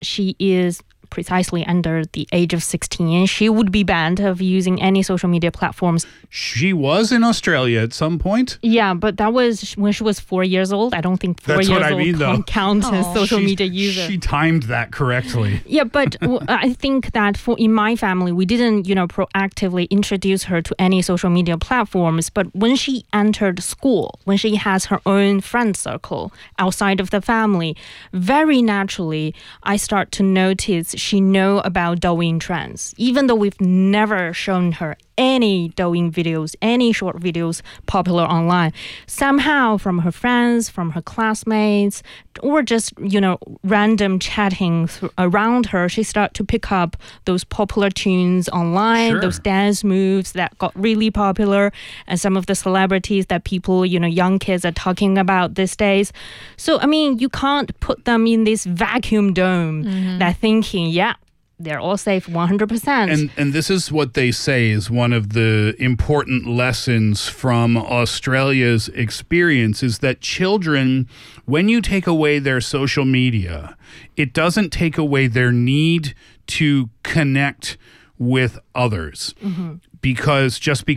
she is precisely under the age of 16, she would be banned of using any social media platforms. She was in Australia at some point? Yeah, but that was when she was 4 years old. I don't think 4 That's years what I mean, old though. can count as social media user. She timed that correctly. Yeah, but I think that in my family, we didn't, proactively introduce her to any social media platforms. But when she entered school, when she has her own friend circle outside of the family, very naturally, I start to notice she know about Douyin trends, even though we've never shown her any Douyin videos, any short videos popular online. Somehow from her friends, from her classmates, or just, random chatting around her, she started to pick up those popular tunes online, those dance moves that got really popular, and some of the celebrities that people, young kids are talking about these days. So, you can't put them in this vacuum dome that thinking, they're all safe 100%. And this is what they say is one of the important lessons from Australia's experience is that children, when you take away their social media, it doesn't take away their need to connect with others because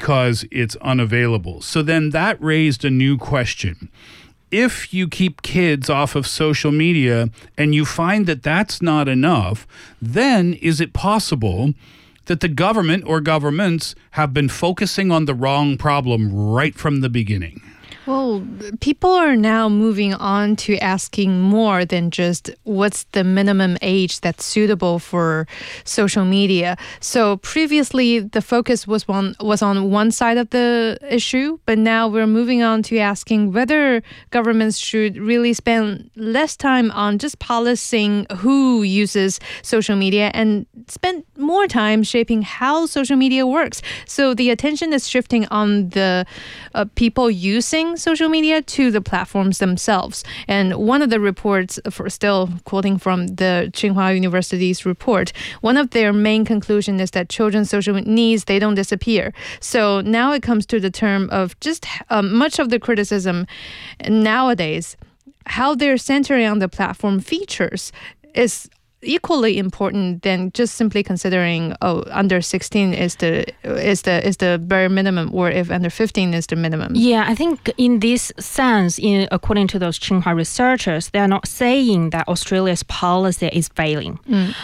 it's unavailable. So then that raised a new question. If you keep kids off of social media and you find that that's not enough, then is it possible that the government or governments have been focusing on the wrong problem right from the beginning? Well, people are now moving on to asking more than just what's the minimum age that's suitable for social media. So previously, the focus was on one side of the issue, but now we're moving on to asking whether governments should really spend less time on just policing who uses social media and spend more time shaping how social media works. So the attention is shifting on the people using social media to the platforms themselves. And one of the reports, still quoting from the Tsinghua University's report, one of their main conclusions is that children's social needs, they don't disappear. So now it comes to the term of just much of the criticism nowadays, how they're centering on the platform features is equally important than just simply considering under 16 is the bare minimum, or if under 15 is the minimum. Yeah, I think in this sense, according to those Tsinghua researchers, they are not saying that Australia's policy is failing.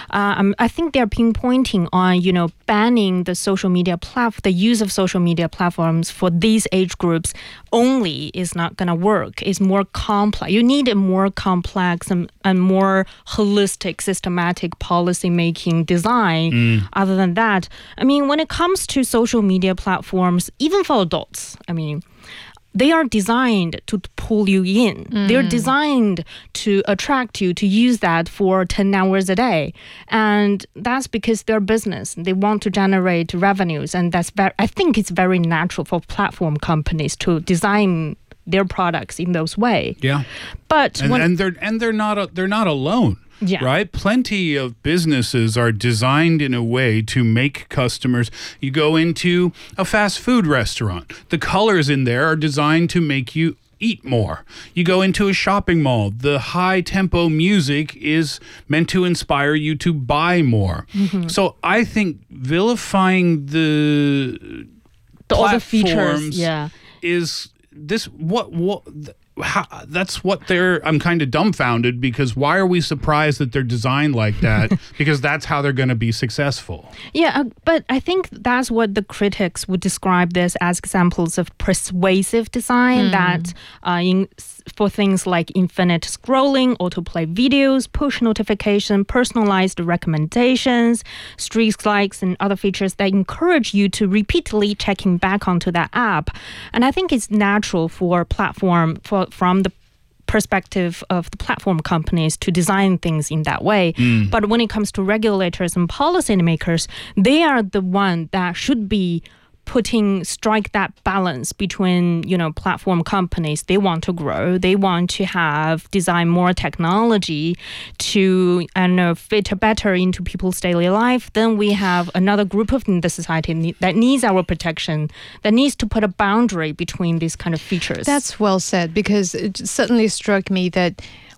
I think they're pinpointing on banning the social media the use of social media platforms for these age groups only is not going to work. It's more complex. You need a more complex and more holistic, systematic policy-making design. Other than that, when it comes to social media platforms, even for adults, they are designed to pull you in. They're designed to attract you to use that for 10 hours a day. And that's because they're business. They want to generate revenues. And I think it's very natural for platform companies to design their products in those ways. Yeah. But they're not alone. Yeah. Right? Plenty of businesses are designed in a way to make customers. You go into a fast food restaurant. The colors in there are designed to make you eat more. You go into a shopping mall. The high tempo music is meant to inspire you to buy more. So I think vilifying the all the platforms features, is this that's what I'm kind of dumbfounded, because why are we surprised that they're designed like that? Because that's how they're going to be successful. Yeah, but I think that's what the critics would describe this as examples of persuasive design that for things like infinite scrolling, autoplay videos, push notification, personalized recommendations, streak likes, and other features that encourage you to repeatedly checking back onto that app. And I think it's natural for from the perspective of the platform companies to design things in that way. But when it comes to regulators and policymakers, they are the one that should be strike that balance between, platform companies. They want to grow. They want to design more technology to, fit better into people's daily life. Then we have another group of the society that needs our protection, that needs to put a boundary between these kind of features. That's well said, because it suddenly struck me that